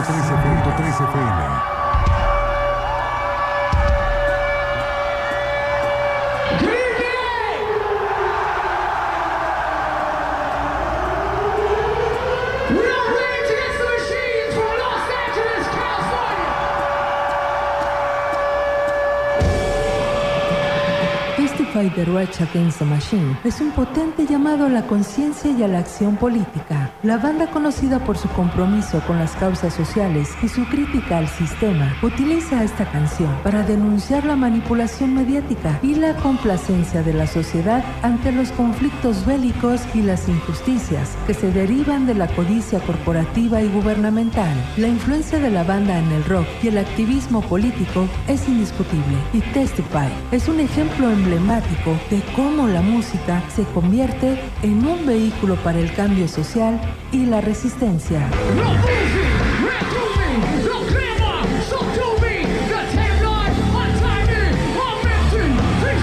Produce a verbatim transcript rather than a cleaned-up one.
tres F M. The Rage Against the Machine es un potente llamado a la conciencia y a la acción política. La banda, conocida por su compromiso con las causas sociales y su crítica al sistema, utiliza esta canción para denunciar la manipulación mediática y la complacencia de la sociedad ante los conflictos bélicos y las injusticias que se derivan de la codicia corporativa y gubernamental. La influencia de la banda en el rock y el activismo político es indiscutible, y Testify es un ejemplo emblemático de cómo la música se convierte en un vehículo para el cambio social y la resistencia. No,